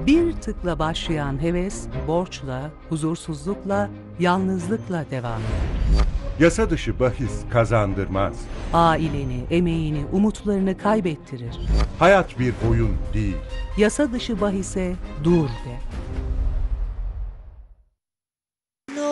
Bir tıkla başlayan heves, borçla, huzursuzlukla, yalnızlıkla devam eder. Yasa dışı bahis kazandırmaz. Aileni, emeğini, umutlarını kaybettirir. Hayat bir oyun değil. Yasa dışı bahise dur de.